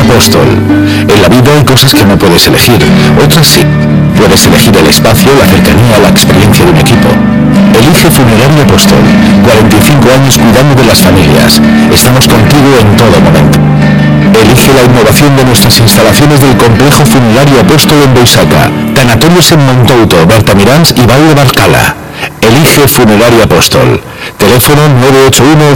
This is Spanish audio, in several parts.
Apóstol. En la vida hay cosas que no puedes elegir, otras sí. Puedes elegir el espacio, la cercanía, la experiencia de un equipo. Elige Funeraria Apóstol. 45 años cuidando de las familias. Estamos contigo en todo momento. Elige la innovación de nuestras instalaciones del complejo Funerario Apóstol en Boisaca, tanatorios en Montouto, Bertamiráns y Valle de Barcala. Elige Funeraria Apóstol. Teléfono 981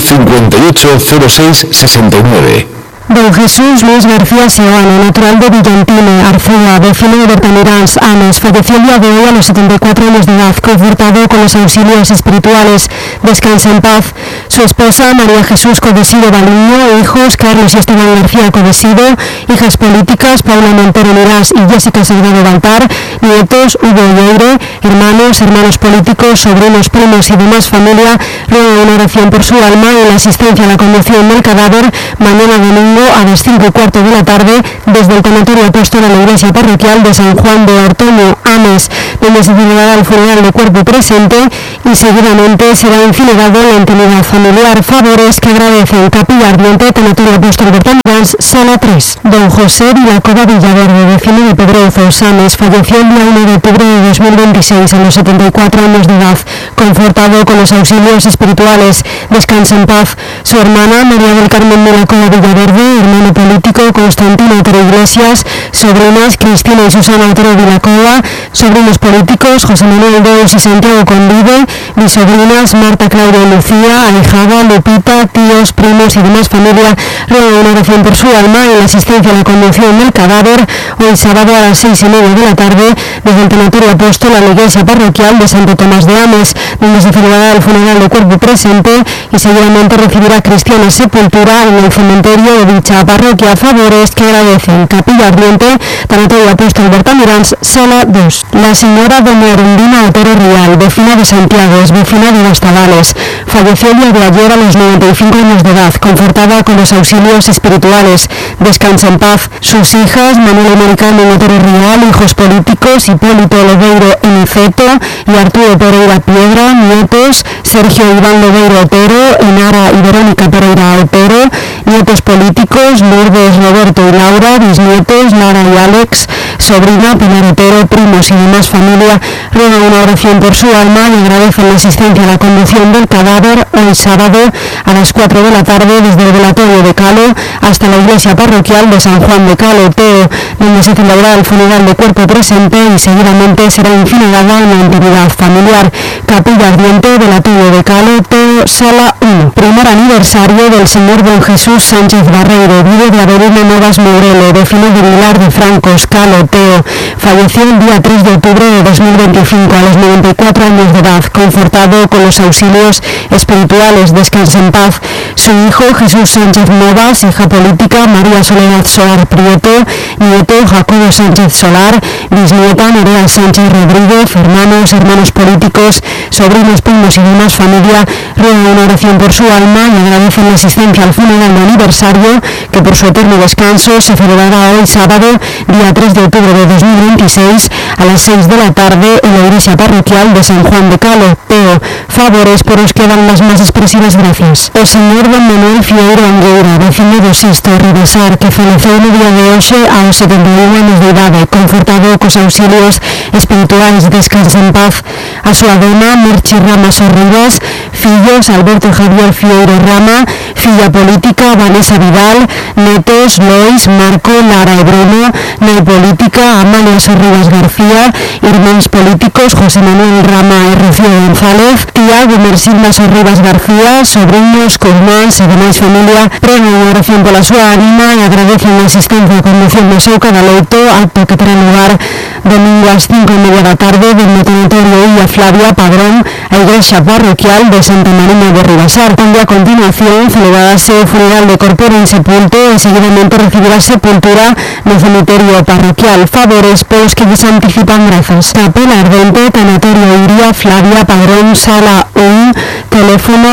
5806 69. Don Jesús Luis García Seoane, natural de Villantine, Arcea, vecino de Bertamiráns, Ames, falleció el día de hoy a los 74 años de edad, confortado con los auxilios espirituales. Descansa en paz. Su esposa, María Jesús Codesido Baliño, hijos, Carlos y Esteban García Codesido, hijas políticas, Paula Montero Mirás y Jessica Salgado Baltar, nietos, Hugo Oyeire, hermanos políticos, sobrinos, primos y demás familia, ruega una oración por su alma y la asistencia a la conmoción del cadáver mañana domingo a las 5:15 de la tarde desde el tanatorio Apóstol a la iglesia parroquial de San Juan de Ortoño, Ames, donde se celebrará el funeral de cuerpo presente y seguidamente será incinerado en la intimidad familiar. Favores que agradecen. Capilla Ardiente, tanatorio Apóstol Bertamiráns, sala 3. Don José Vilacova Villaverde, vecino de Pedrozos, Ames, falleció el día 1 de octubre de 2026 a los 74 años de edad, confortado con los auxilios espirituales. Descansa en paz. Su hermana María del Carmen Vilacova Villaverde, hermano político Constantino Otero Iglesias, sobrinas Cristina y Susana Otero Vilacova, sobrinos políticos José Manuel Deus y Santiago Convive, bisobrinas Marta, Claudia y Lucía, ahijada Lupita, tíos, primos y demás familia, ruega una oración por su alma y la asistencia a la conmoción del cadáver hoy sábado a las 6:30 de la tarde desde el tanatorio Apóstol a la iglesia parroquial de Santo Tomás de Ames, donde se celebrará el funeral de cuerpo presente y seguramente recibirá cristiana sepultura en el cementerio de dicha parroquia. Favores que agradecen. Capilla Ardiente, tanatorio Apóstol Bertamiráns, sala 2. La señora doña Erundina Otero Rial, vecina de Santiago, es vecina de Bastadales, falleció el día de ayer a los 95 años de edad, confortada con los auxilios espirituales. Descansa en paz. Sus hijas, Manuel y Maricarmen Otero Rial, hijos políticos, Hipólito Lobeiro Eniceto y Arturo Pereira Piedra, nietos, Sergio Iván Lobeiro Otero, Enara y Verónica Pereira Otero, nietos políticos, Lourdes, Roberto y Laura, bisnietos, Lara y Alex, sobrina Pilar Otero, primos y demás familia, ruega una oración por su alma y agradecen la asistencia a la conducción del cadáver hoy sábado a las 4 de la tarde desde el velatorio de Calo hasta la iglesia parroquial de San Juan de Calo, Teo, donde se celebrará el funeral de cuerpo presente y seguidamente será incinerada en la intimidad familiar. Capilla Ardiente, velatorio de Calo, Teo, sala 1. Primer aniversario del señor Don Jesús Sánchez Barreiro, viudo de Avelino Novas Mourelo, vecino de Vilar de Francos, Calo, Teo. Falleció el día 3 de octubre de 2025 a los 94 años de edad, confortado con los auxilios espirituales. Descansa en paz. Su hijo Jesús Sánchez Novas, hija política María Soledad Solar Prieto, nieto Jacobo Sánchez Solar, bisnieta Nerea Sánchez Rodríguez, hermanos políticos, sobrinos, primos y demás familia, ruega una oración por su alma y agradecen la asistencia al funeral de aniversario que por su eterno descanso se celebrará hoy sábado, día 3 de octubre de 2026 a las 6 de la tarde en la iglesia parroquial de San Juan de Calo, Teo. Favores por los que dan las más expresivas gracias. El señor Don Manuel Fieiro Angueira, vecino de Sisto, Ribesar, que falleció el día de hoxe aos 71 anos de idade, confortado cos auxilios espirituais. Descansa en paz. A súa dona, Merchi Rama Sorribas, fillos Alberto Javier Fieiro Rama, filla política Vanessa Vidal, netos Lois, Marco, Lara e Bruno, nai política Amalia Sorribas García, irmáns políticos José Manuel Rama e Rocío González, tía Gumersilda Sorribas García, sobriños, cousmáns e demais familia, prega unha oración pola súa ánima e agradecen a asistencia a condución do seu cadaleito, acto que terá lugar domingo ás 5:30 da tarde dende o tanatorio Illa Flavia Padrón a igrexa parroquial de Santa Mariña de Ribasar, onde a continuación celebrarase o funeral de corpore insepulto e seguidamente recibirá sepultura no cementerio parroquial. Favores polos que lles anticipan grazas. Capela Ardente, tanatorio Iria Flavia Padrón, sala 1, teléfono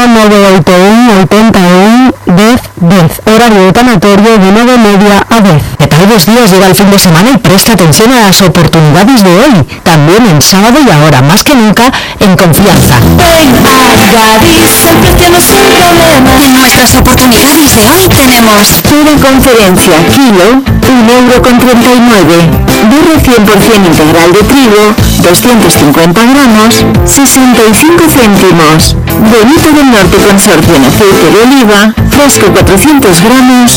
981 81 10 10, horario de tanatorio de 9:30 a 10. ¿Qué tal? Buenos días, llega el fin de semana y presta atención a las oportunidades de hoy, también en sábado y ahora, más que nunca, en confianza. Ven a Gadis, el precio no es un problema. En nuestras oportunidades de hoy tenemos Videoconferencia, kilo €1,39. Birra 100% integral de trigo, 250 gramos, 65 céntimos. Bonito del Norte Consorcio en aceite de oliva, fresco 400 gramos,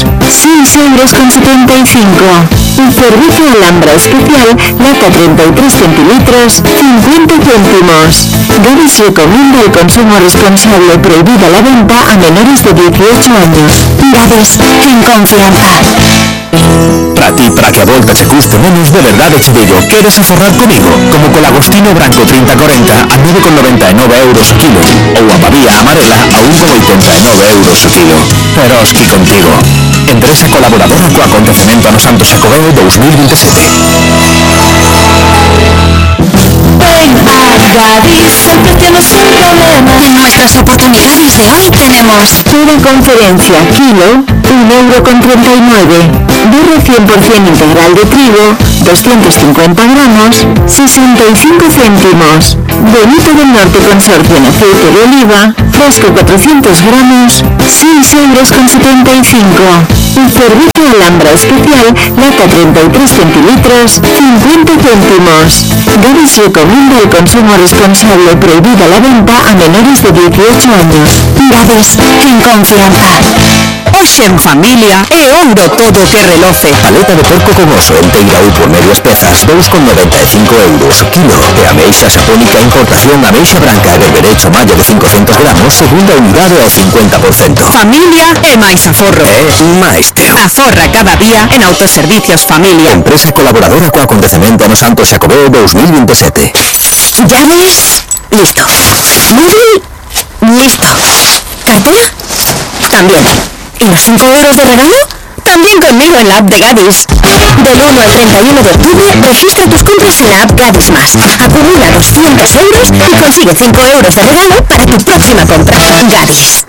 €6,75. Un cerveza Alhambra especial, lata 33 centilitros, 50 céntimos. Gadis recomienda el consumo responsable. Prohibida la venta a menores de 18 años. Gadis, en confianza. Para que a volta che custe menos, de verdade che digo, queres aforrar comigo? Como co lagostino branco 30-40 a €9,99 o quilo, ou a pavía amarela a €1,89 o quilo. Pero os que contigo. Empresa colaboradora co acontecemento no Santo Xacobeo 2027. Ven a Gadis, el precio no es un problema. En nuestras oportunidades de hoy tenemos toda conferencia kilo, €1,39. Birra 100% integral de trigo, 250 gramos, 65 céntimos. Bonito del Norte Consorcio en aceite de oliva, fresco 400 gramos, €6,75. Un cerveza Alhambra especial, lata 33 centilitros, 50 céntimos. Gadis recomienda el consumo responsable. Prohibida la venta a menores de 18 años. Gadis, en confianza. Hoxe en familia e ouro todo que reloce. Paleta de porco con oso enteira ou por medias pezas, €2,95 o quilo. E ameixa sapónica importación ameixa branca e berberecho malla de 500 gramos, segunda unidade ao 50%. Familia e máis aforro. máis teo. Aforra cada día en Autoservicios Familia. Empresa colaboradora co acontecemento no Santo Xacobeo 2027. Llaves, listo. Móvil, listo. ¿Cartera? También. ¿Y los 5 euros de regalo? También conmigo en la app de Gadis. Del 1 al 31 de octubre, registra tus compras en la app Gadis Más. Acumula 200 euros y consigue 5 euros de regalo para tu próxima compra. Gadis.